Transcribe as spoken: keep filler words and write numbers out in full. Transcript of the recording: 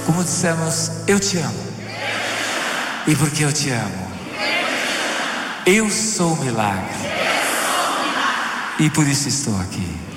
Como dissemos, eu te amo. E porque eu te amo, eu sou o milagre. E por isso estou aqui.